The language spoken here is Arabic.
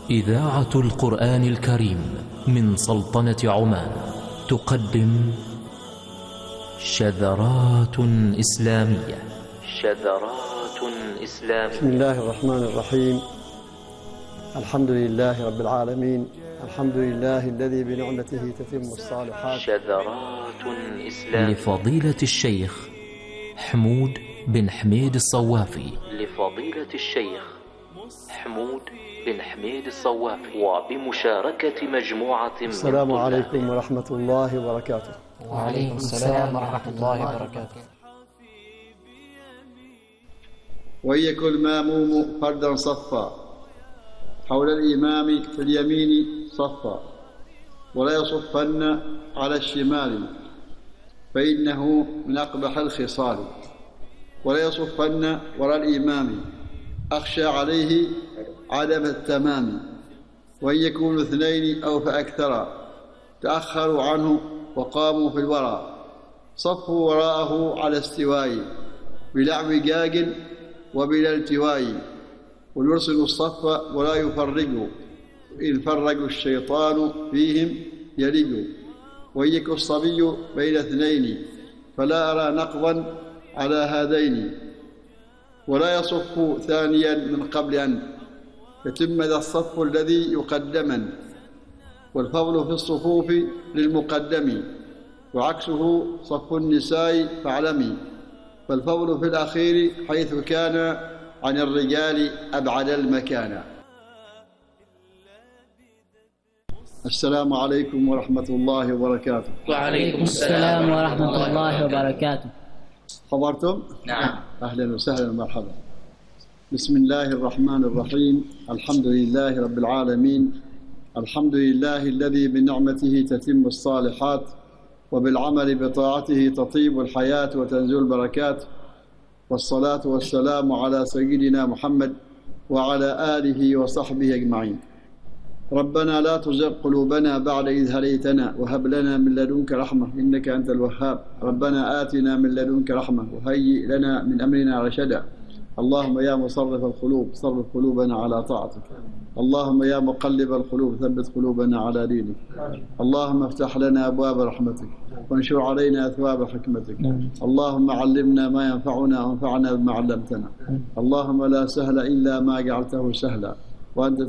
إذاعة القرآن الكريم من سلطنة عمان تقدم شذرات إسلامية. شذرات إسلامية. بسم الله الرحمن الرحيم. الحمد لله رب العالمين، الحمد لله الذي بنعمته تتم الصالحات. شذرات إسلامية لفضيلة الشيخ حمود بن حميد الصوافي. لفضيلة الشيخ حمود بن حميد الصوافي وبمشاركة مجموعة من السلام عليكم ورحمة الله وبركاته. وعليكم السلام ورحمة الله وبركاته. ويكن الماموم فردا صفا حول الإمام في اليمين صفا، ولا يصفن على الشمال فإنه من أقبح الخصال، ولا يصفن وراء الإمام أخشى عليه عدم التمام، وإن يكونوا اثنين أو فأكثر تأخروا عنه وقاموا في الورى، صفوا وراءه على استواء بلا اعوجاج وبلا التواء، ويرسل الصف ولا يفرقوا، إن فرقوا الشيطان فيهم يلجوا، وإن يكن الصبي بين اثنين فلا أرى نقضا على هذين، ولا يصف ثانيا من قبل أن يتم ذا الصف الذي يقدما، والفضل في الصفوف للمقدم، وعكسه صف النساء فاعلمي، فالفضل في الأخير حيث كان عن الرجال أبعد المكان. السلام عليكم ورحمة الله وبركاته. وعليكم السلام ورحمة الله وبركاته. حضرتم؟ نعم. أهلا وسهلا ومرحبا. بسم الله الرحمن الرحيم. الحمد لله رب العالمين، الحمد لله الذي بنعمته تتم الصالحات، وبالعمل بطاعته تطيب الحياة وتنزل البركات، والصلاة والسلام على سيدنا محمد وعلى آله وصحبه أجمعين. ربنا لا تزغ قلوبنا بعد إذ هديتنا وهب لنا من لدنك رحمة إنك أنت الوهاب. ربنا آتنا من لدنك رحمة وهيئ لنا من أمرنا رشدا. اللهم يا مصرف القلوب صرف قلوبنا على طاعتك. اللهم يا مقلب القلوب ثبت قلوبنا على دينك. اللهم افتح لنا أبواب رحمتك وانشر علينا أثواب حكمتك. اللهم علمنا ما ينفعنا وانفعنا بما علمتنا. اللهم لا سهل إلا ما جعلته سهلا، وأنت